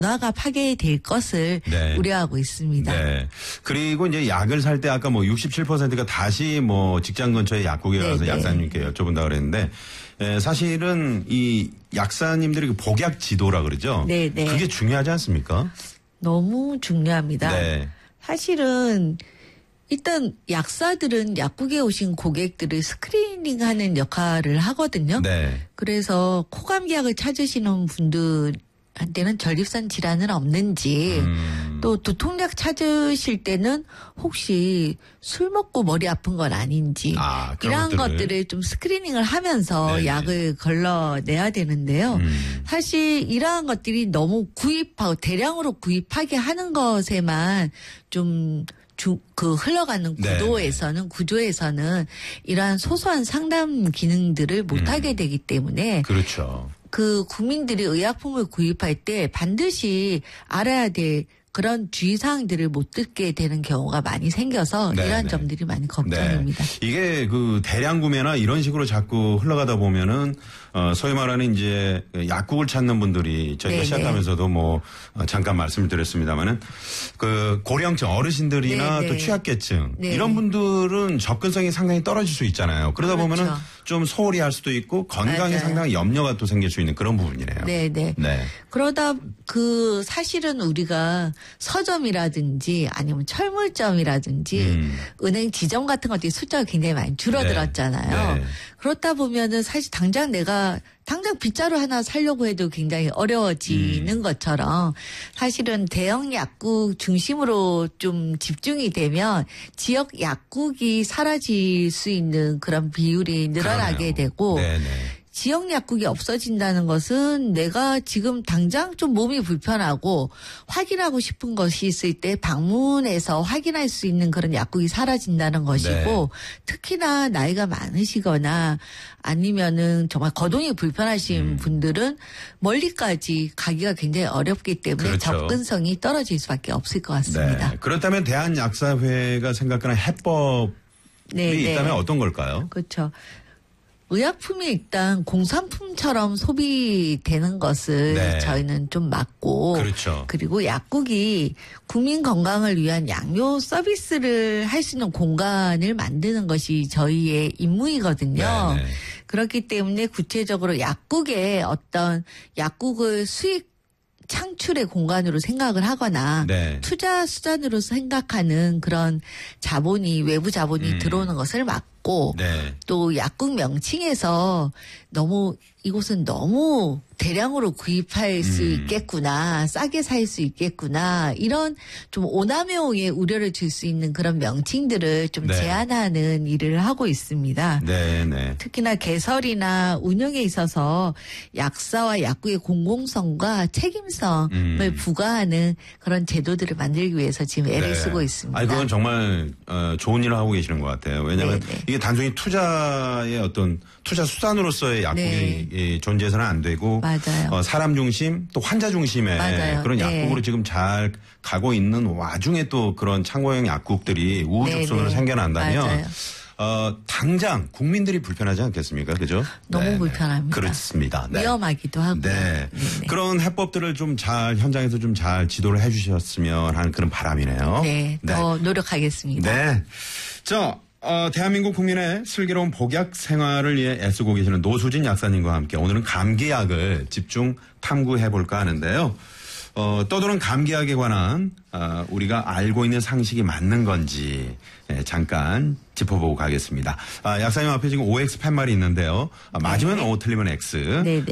문화가 파괴될 것을 네. 우려하고 있습니다. 네. 그리고 이제 약을 살 때 아까 뭐 67%가 다시 뭐 직장 근처에 약국에 가서 네, 약사님께 여쭤본다 그랬는데 사실은 이 약사님들이 그 복약 지도라 그러죠. 네, 네. 그게 중요하지 않습니까? 너무 중요합니다. 네. 사실은 일단 약사들은 약국에 오신 고객들을 스크리닝하는 역할을 하거든요. 네. 그래서 코감기약을 찾으시는 분들한테는 전립선 질환은 없는지 또 두통약 찾으실 때는 혹시 술 먹고 머리 아픈 건 아닌지 그런 이런 것들을 좀 스크리닝을 하면서 네네. 약을 걸러내야 되는데요. 사실 이러한 것들이 너무 구입하고 대량으로 구입하게 하는 것에만 좀 흘러가는 구조에서는 이러한 소소한 상담 기능들을 못하게 되기 때문에 그렇죠. 그 국민들이 의약품을 구입할 때 반드시 알아야 될 그런 주의사항들을 못 듣게 되는 경우가 많이 생겨서 네, 이러한 네. 점들이 많이 걱정입니다. 네. 이게 그 대량 구매나 이런 식으로 자꾸 흘러가다 보면은 소위 말하는 이제 약국을 찾는 분들이 저희가 네네. 시작하면서도 뭐 잠깐 말씀을 드렸습니다만은 그 고령층 어르신들이나 네네. 또 취약계층 네. 이런 분들은 접근성이 상당히 떨어질 수 있잖아요. 그러다 그렇죠. 보면은 좀 소홀히 할 수도 있고 건강에 맞아요. 상당히 염려가 또 생길 수 있는 그런 부분이네요. 네네. 네. 그러다 사실은 우리가 서점이라든지 아니면 철물점이라든지 은행 지점 같은 것들이 숫자가 굉장히 많이 줄어들었잖아요. 네. 그렇다 보면은 사실 당장 빗자루 하나 사려고 해도 굉장히 어려워지는 것처럼 사실은 대형 약국 중심으로 좀 집중이 되면 지역 약국이 사라질 수 있는 그런 비율이 늘어나게 그러네요. 되고 네네. 지역 약국이 없어진다는 것은 내가 지금 당장 좀 몸이 불편하고 확인하고 싶은 것이 있을 때 방문해서 확인할 수 있는 그런 약국이 사라진다는 것이고 네. 특히나 나이가 많으시거나 아니면은 정말 거동이 불편하신 분들은 멀리까지 가기가 굉장히 어렵기 때문에 그렇죠. 접근성이 떨어질 수밖에 없을 것 같습니다. 네. 그렇다면 대한약사회가 생각하는 해법이 있다면 어떤 걸까요? 그렇죠. 의약품이 일단 공산품처럼 소비되는 것을 네. 저희는 좀 막고 그렇죠. 그리고 약국이 국민 건강을 위한 양료 서비스를 할 수 있는 공간을 만드는 것이 저희의 임무이거든요. 네, 네. 그렇기 때문에 구체적으로 약국의 어떤 약국을 수익 창출의 공간으로 생각을 하거나 네. 투자 수단으로 생각하는 그런 외부 자본이 들어오는 것을 막고 네. 또 약국 명칭에서 이곳은 너무 대량으로 구입할 수 있겠구나, 싸게 살 수 있겠구나, 이런 좀 오남용의 우려를 줄 수 있는 그런 명칭들을 좀 네. 제한하는 일을 하고 있습니다. 네, 네. 특히나 개설이나 운영에 있어서 약사와 약국의 공공성과 책임성을 부과하는 그런 제도들을 만들기 위해서 지금 애를 쓰고 있습니다. 아니, 그건 정말 좋은 일을 하고 계시는 것 같아요. 왜냐하면 네네. 이게 단순히 투자의 어떤 투자 수단으로서의 약국이 존재해서는 안 되고 맞아요. 사람 중심 또 환자 중심의 맞아요. 그런 네. 약국으로 지금 잘 가고 있는 와중에 또 그런 창고형 약국들이 우후죽순으로 네네. 생겨난다면 맞아요. 당장 국민들이 불편하지 않겠습니까? 그죠? 너무 네네. 불편합니다. 그렇습니다. 네. 위험하기도 하고. 네. 네네. 그런 해법들을 좀 현장에서 좀 잘 지도를 해 주셨으면 하는 그런 바람이네요. 네, 더 노력하겠습니다. 네. 자, 대한민국 국민의 슬기로운 복약 생활을 위해 애쓰고 계시는 노수진 약사님과 함께 오늘은 감기약을 집중 탐구해 볼까 하는데요. 떠도는 감기약에 관한 우리가 알고 있는 상식이 맞는 건지 잠깐 짚어보고 가겠습니다. 약사님 앞에 지금 OX 팻말이 있는데요. 맞으면 O, 틀리면 X. 네네.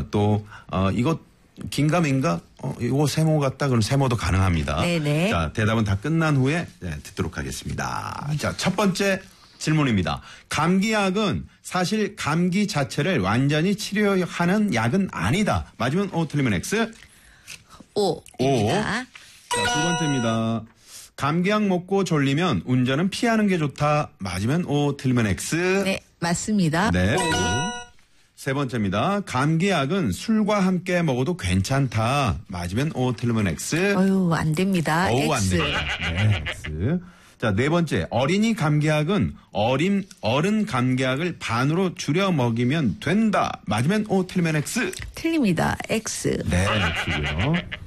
이거 긴가민가? 이거 세모 같다? 그럼 세모도 가능합니다. 네네. 자, 대답은 다 끝난 후에 듣도록 하겠습니다. 자, 첫 번째 질문입니다. 감기약은 사실 감기 자체를 완전히 치료하는 약은 아니다. 맞으면 O, 틀리면 X. O입니다. 자, 두 번째입니다. 감기약 먹고 졸리면 운전은 피하는 게 좋다. 맞으면 O, 틀리면 X. 네, 맞습니다. 네. 세 번째입니다. 감기약은 술과 함께 먹어도 괜찮다. 맞으면 O, 틀리면 X. 안 됩니다. 어우, 안 X. 됩니다. 네, X. 자, 네 번째. 어린이 감기약은 어른 감기약을 반으로 줄여 먹이면 된다. 맞으면 O, 틀리면 X. 틀립니다. X. 네, X고요.